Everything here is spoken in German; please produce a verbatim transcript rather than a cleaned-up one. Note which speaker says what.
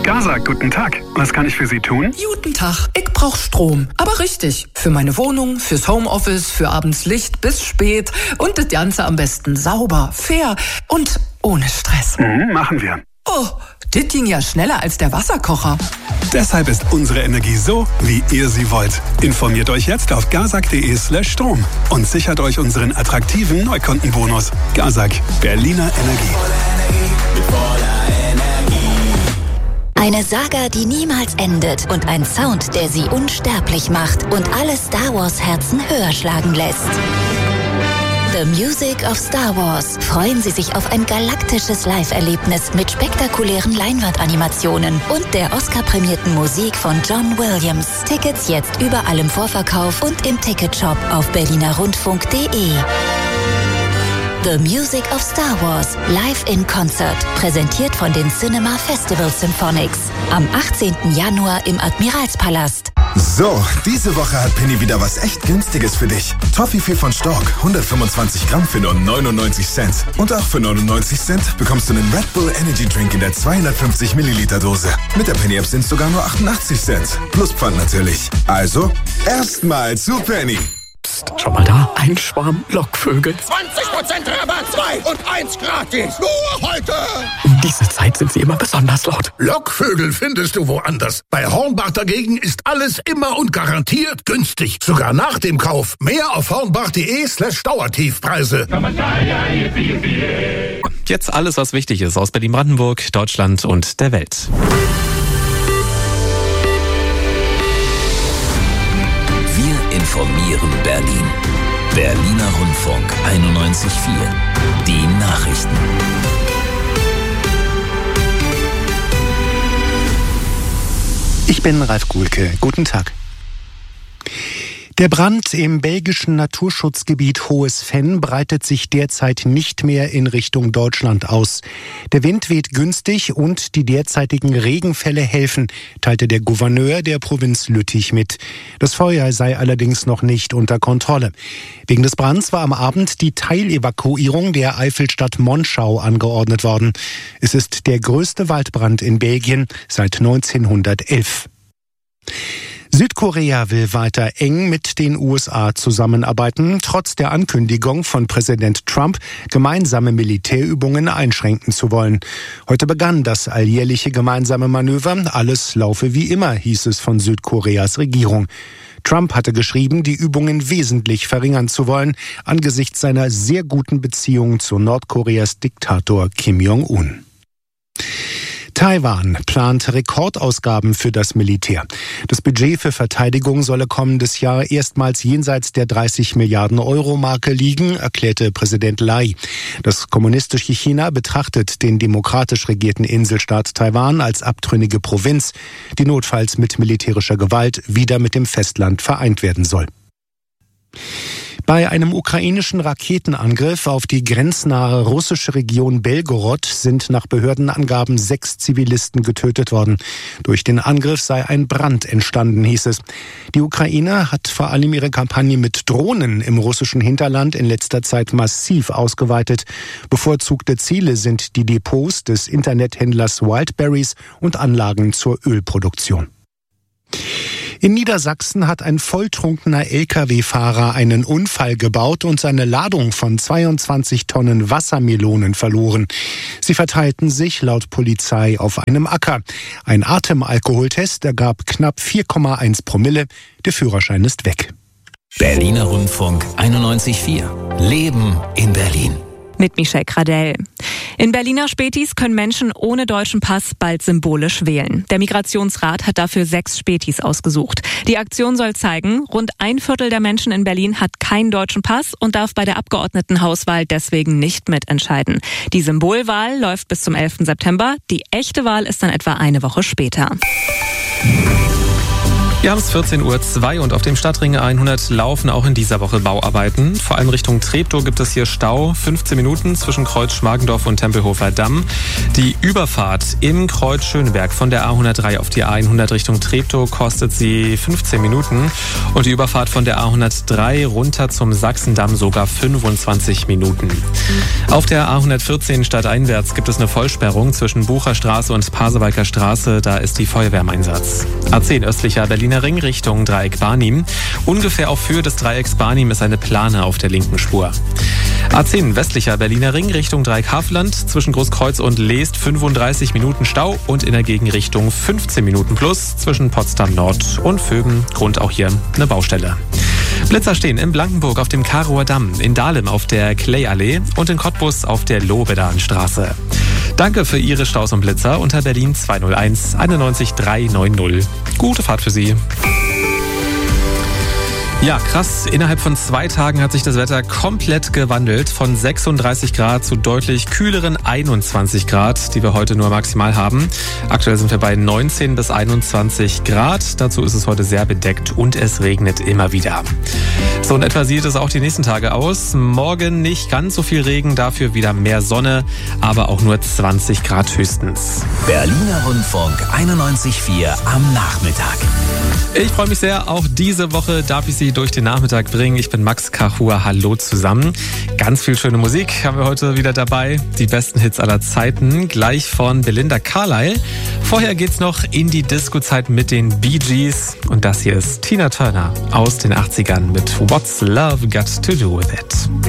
Speaker 1: GASAG, guten Tag. Was kann ich für Sie tun?
Speaker 2: Guten Tag, ich brauch Strom. Aber richtig. Für meine Wohnung, fürs Homeoffice, für abends Licht bis spät. Und das Ganze am besten sauber, fair und ohne Stress.
Speaker 1: Mhm, machen wir.
Speaker 2: Oh, das ging ja schneller als der Wasserkocher.
Speaker 1: Deshalb ist unsere Energie so, wie ihr sie wollt. Informiert euch jetzt auf gasag.de slash Strom und sichert euch unseren attraktiven Neukundenbonus. GASAG, Berliner Energie.
Speaker 3: Eine Saga, die niemals endet und ein Sound, der sie unsterblich macht und alle Star Wars Herzen höher schlagen lässt. The Music of Star Wars. Freuen Sie sich auf ein galaktisches Live-Erlebnis mit spektakulären Leinwandanimationen und der Oscar-prämierten Musik von John Williams. Tickets jetzt überall im Vorverkauf und im Ticketshop auf berliner rundfunk punkt de. The Music of Star Wars, live in Concert, präsentiert von den Cinema Festival Symphonics. Am achtzehnten Januar im Admiralspalast.
Speaker 4: So, diese Woche hat Penny wieder was echt Günstiges für dich. Toffifee von Stork, hundertfünfundzwanzig Gramm für nur neunundneunzig Cent. Und auch für neunundneunzig Cent bekommst du einen Red Bull Energy Drink in der zweihundertfünfzig Milliliter Dose. Mit der Penny App sind es sogar nur achtundachtzig Cent. Plus Pfand natürlich. Also, erstmal zu Penny.
Speaker 2: Psst, schau mal da, ein Schwarm Lockvögel.
Speaker 5: zwanzig Prozent Rabatt, zwei und eins gratis. Nur heute.
Speaker 2: Um diese Zeit sind sie immer besonders laut.
Speaker 5: Lockvögel findest du woanders. Bei Hornbach dagegen ist alles immer und garantiert günstig. Sogar nach dem Kauf. Mehr auf hornbach.de slash Dauertiefpreise.
Speaker 6: Jetzt alles, was wichtig ist aus Berlin-Brandenburg, Deutschland und der Welt.
Speaker 7: Wir informieren Berlin. Berliner Rundfunk einundneunzig Komma vier. Die Nachrichten.
Speaker 8: Ich bin Ralf Guhlke. Guten Tag. Der Brand im belgischen Naturschutzgebiet Hohes Venn breitet sich derzeit nicht mehr in Richtung Deutschland aus. Der Wind weht günstig und die derzeitigen Regenfälle helfen, teilte der Gouverneur der Provinz Lüttich mit. Das Feuer sei allerdings noch nicht unter Kontrolle. Wegen des Brands war am Abend die Teilevakuierung der Eifelstadt Monschau angeordnet worden. Es ist der größte Waldbrand in Belgien seit neunzehnhundertelf. Südkorea will weiter eng mit den U S A zusammenarbeiten, trotz der Ankündigung von Präsident Trump, gemeinsame Militärübungen einschränken zu wollen. Heute begann das alljährliche gemeinsame Manöver. Alles laufe wie immer, hieß es von Südkoreas Regierung. Trump hatte geschrieben, die Übungen wesentlich verringern zu wollen, angesichts seiner sehr guten Beziehungen zu Nordkoreas Diktator Kim Jong-un. Taiwan plant Rekordausgaben für das Militär. Das Budget für Verteidigung solle kommendes Jahr erstmals jenseits der dreißig Milliarden Euro Marke liegen, erklärte Präsident Lai. Das kommunistische China betrachtet den demokratisch regierten Inselstaat Taiwan als abtrünnige Provinz, die notfalls mit militärischer Gewalt wieder mit dem Festland vereint werden soll. Bei einem ukrainischen Raketenangriff auf die grenznahe russische Region Belgorod sind nach Behördenangaben sechs Zivilisten getötet worden. Durch den Angriff sei ein Brand entstanden, hieß es. Die Ukraine hat vor allem ihre Kampagne mit Drohnen im russischen Hinterland in letzter Zeit massiv ausgeweitet. Bevorzugte Ziele sind die Depots des Internethändlers Wildberries und Anlagen zur Ölproduktion. In Niedersachsen hat ein volltrunkener L K W-Fahrer einen Unfall gebaut und seine Ladung von zweiundzwanzig Tonnen Wassermelonen verloren. Sie verteilten sich laut Polizei auf einem Acker. Ein Atemalkoholtest ergab knapp vier Komma eins Promille. Der Führerschein ist weg.
Speaker 7: Berliner Rundfunk einundneunzig Komma vier. Leben in Berlin.
Speaker 9: Mit Michelle Gradell. In Berliner Spätis können Menschen ohne deutschen Pass bald symbolisch wählen. Der Migrationsrat hat dafür sechs Spätis ausgesucht. Die Aktion soll zeigen, rund ein Viertel der Menschen in Berlin hat keinen deutschen Pass und darf bei der Abgeordnetenhauswahl deswegen nicht mitentscheiden. Die Symbolwahl läuft bis zum elften September. Die echte Wahl ist dann etwa eine Woche später.
Speaker 6: Wir haben es vierzehn Uhr zwei und auf dem Stadtring hundert laufen auch in dieser Woche Bauarbeiten. Vor allem Richtung Treptow gibt es hier Stau, fünfzehn Minuten zwischen Kreuz Schmargendorf und Tempelhofer Damm. Die Überfahrt im Kreuz Schöneberg von der A hundertdrei auf die A hundert Richtung Treptow kostet sie fünfzehn Minuten und die Überfahrt von der A hundertdrei runter zum Sachsendamm sogar fünfundzwanzig Minuten. Auf der A hundertvierzehn stadteinwärts gibt es eine Vollsperrung zwischen Bucherstraße und Pasewalker Straße, da ist die Feuerwehr im Einsatz. A zehn östlicher Berliner Ring Richtung Dreieck Barnim. Ungefähr auf Höhe des Dreiecks Barnim ist eine Plane auf der linken Spur. A zehn westlicher Berliner Ring Richtung Dreieck Havelland. Zwischen Großkreuz und Leest fünfunddreißig Minuten Stau und in der Gegenrichtung fünfzehn Minuten plus zwischen Potsdam Nord und Vöben. Grund auch hier eine Baustelle. Blitzer stehen in Blankenburg auf dem Karower Damm, in Dahlem auf der Clay-Allee und in Cottbus auf der Lobedanstraße. Danke für Ihre Staus und Blitzer unter Berlin zwei null eins einundneunzig dreihundertneunzig. Gute Fahrt für Sie. Ja, krass. Innerhalb von zwei Tagen hat sich das Wetter komplett gewandelt. Von sechsunddreißig Grad zu deutlich kühleren einundzwanzig Grad, die wir heute nur maximal haben. Aktuell sind wir bei neunzehn bis einundzwanzig Grad. Dazu ist es heute sehr bedeckt und es regnet immer wieder. So in etwa sieht es auch die nächsten Tage aus. Morgen nicht ganz so viel Regen, dafür wieder mehr Sonne, aber auch nur zwanzig Grad höchstens.
Speaker 7: Berliner Rundfunk einundneunzig Komma vier am Nachmittag.
Speaker 6: Ich freue mich sehr. Auch diese Woche darf ich Sie durch den Nachmittag bringen. Ich bin Max Kahua. Hallo zusammen. Ganz viel schöne Musik haben wir heute wieder dabei. Die besten Hits aller Zeiten. Gleich von Belinda Carlisle. Vorher geht's noch in die Disco-Zeit mit den Bee Gees. Und das hier ist Tina Turner aus den achtzigern mit What's Love Got to Do With It.